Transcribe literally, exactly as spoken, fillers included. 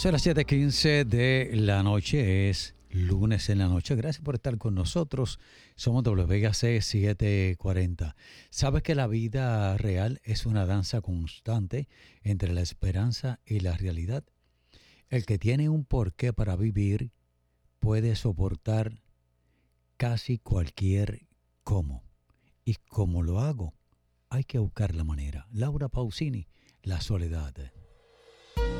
Son las siete quince de la noche, es lunes en la noche. Gracias por estar con nosotros. Somos W G C setecientos cuarenta. ¿Sabes que la vida real es una danza constante entre la esperanza y la realidad? El que tiene un porqué para vivir puede soportar casi cualquier cómo. ¿Y cómo lo hago? Hay que buscar la manera. Laura Pausini, La soledad.